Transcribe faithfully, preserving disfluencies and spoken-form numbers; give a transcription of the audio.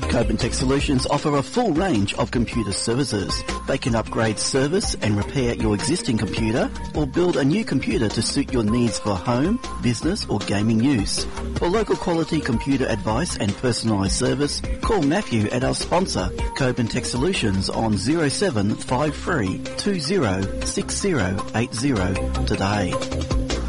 Coben Tech Solutions offer a full range of computer services. They can upgrade, service and repair your existing computer or build a new computer to suit your needs for home, business or gaming use. For local quality computer advice and personalised service, call Matthew at our sponsor, Coben Tech Solutions on zero seven five three two zero six zero eight zero today.